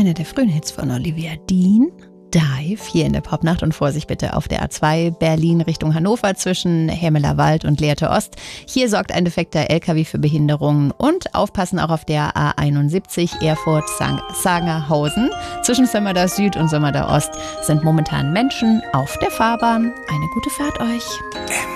einer der frühen Hits von Olivia Dean. Dive, hier in der Popnacht, und Vorsicht bitte auf der A2 Berlin Richtung Hannover zwischen Hermelerwald und Lehrte Ost. Hier sorgt ein defekter LKW für Behinderungen, und aufpassen auch auf der A71 Erfurt-Sangerhausen. Zwischen Sömmerda Süd und Sömmerda Ost sind momentan Menschen auf der Fahrbahn. Eine gute Fahrt euch.